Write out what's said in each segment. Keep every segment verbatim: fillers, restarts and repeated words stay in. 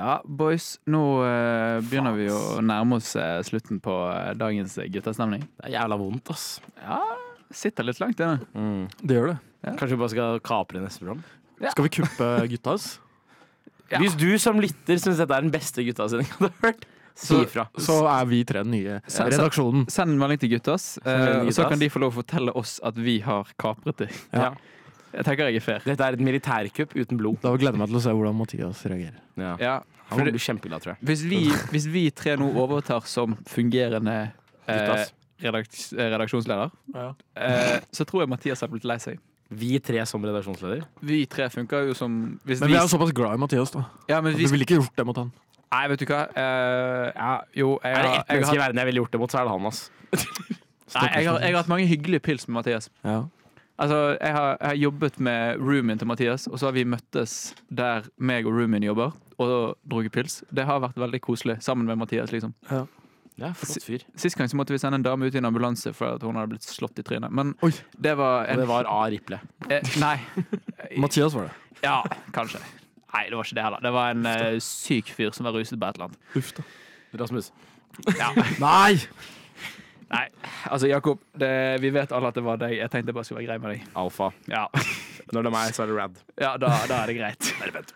Ja, boys, nå uh, begynner vi å nærme oss uh, slutten på uh, dagens guttastemning. Det er jævla vondt, ass. Ja, sitter litt langt inne. Mm. Det gjør det. Ja. Kanskje vi bare skal kapre neste program? Ja. Skal vi kuppe guttas? Ja. Hvis du som lytter synes dette er den beste guttasendingen du har hørt, si ifra. Så er vi tre den nye ja, redaksjonen. Send en melding til guttas, uh, og så kan de få lov å fortelle oss at vi har kapret det. Ja. Jeg tenker jeg er fair. Dette er et militærkupp uten blod. Da gleder jeg meg til å se hvordan Mathias reagerer. Ja. Ja, Han blir kjempeglad, tror jeg. Hvis vi, hvis vi tre nå overtar som fungerende eh, redaks, redaksjonsleder, ja. eh, så tror jeg Mathias har blitt lei seg. Vi tre som redaksjonsleder? Vi tre funker jo som hvis Men vi vi er jo såpass glad i Mathias, da. Ja, men vi du ville ikke gjort det mot han. Nei, vet du hva? Uh, ja, jo, jeg, er det ett menneske har, i verden jeg ville gjort det mot, så er det han, ass. Nei, jeg har, jeg har hatt mange hyggelige pils med Mathias. Ja. Altså, jeg har, jeg har jobbet med roomien til Mathias, og så har vi møttes der meg og roomien jobber, og drukket pils. Det har vært veldig koselig, sammen med Mathias, liksom. Ja. Ja, flott fyr. Sist gang så måtte vi sende en dame ut i en ambulanse for at hun hadde blitt slått i trynet. Men Oi. det var en... Og det var A. Riple. Eh, nei. Mathias var det. Ja, kanskje. Nei, det var ikke det heller. Det var en uh, syk fyr som var ruset på et eller annet. Uff da. Rasmus. Ja. Nei! Nei, altså Jakob, det, vi vet alle at det var deg. Jeg tenkte jeg bare skulle være grei med deg. Alfa. Ja. Når det er meg, så er det rad. Ja, da, da er det greit. Er det fett?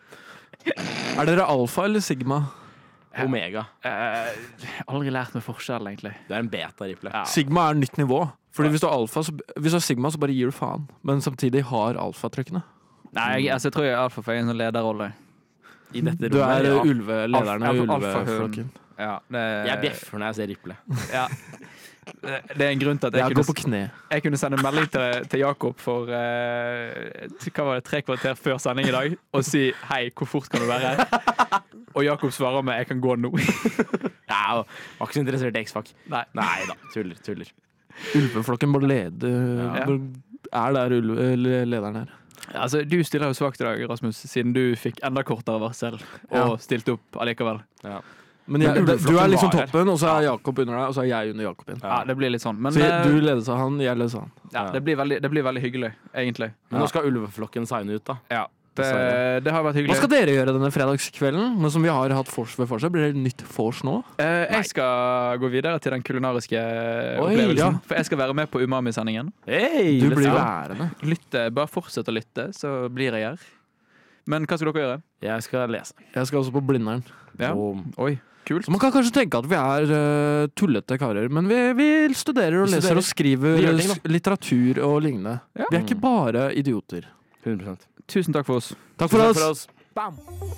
Er dere alfa eller sigma? Omega. Jeg har aldri lært meg forskjell, egentlig. Det er en beta-riple. Ja. Sigma er nytt nivå. Fordi hvis du er alfa, så, hvis du er sigma, så bare gir du faen. Men samtidig har alfa-trykkene. Nei, jeg, altså, jeg tror jeg er alfa for jeg er en sånn lederrolle. I dette du er ja. ulvelederne i ulveflokken. Ja, det... Jeg bjeffer når jeg ser Riple. Ja. Det er en grunn til at jeg, jeg kunne, går på kne. jeg kunne sende melding til, til Jakob for uh, hva var det, tre kvarter før sending i dag og si hei, hvor fort kan du være? Og Jakob svarer med jeg kan gå nå. Ja, var ikke så interessert i X-Fac. Nei. Nei da, tuller, tuller. Ulveflokken må lede. Ja. Er der ulvelederen her? Altså, du stiller jo svagt i dag, Rasmus, siden du fikk enda kortere varsel og ja. stilte opp allikevel. Ja. Men jeg, du er liksom toppen, og så er Jakob under deg, og så er jeg under Jakob igjen. Ja, det blir litt sånn. Men, så jeg, du ledes av han, jeg ledes av han. Ja, det blir veldig, det blir veldig hyggelig, egentlig. Men nå skal ulveflokken signe ut, da. Ja, det, det har vært hyggelig. Hva skal dere gjøre denne fredagskvelden? Nå som vi har hatt vors ved forset, blir det nytt vors nå? Eh, jeg skal gå videre til den kulinariske Oi, opplevelsen. Ja. For jeg skal være med på Umami-sendingen. Hey, du blir værende. Lytte, bare fortsett å lytte, så blir jeg her. Men hva skal dere gjøre? Jeg skal lese. Jeg skal også på Blindern. Ja. Oi. Kult. Så man kan kanskje tenke at vi er uh, tullete karer, men vi, vi studerer og vi leser studerer. og skriver ting, litteratur og lignende. Ja. Vi er ikke bare idioter. hundre prosent. Tusen takk for oss. Takk for Tusen oss. Takk for oss. Bam!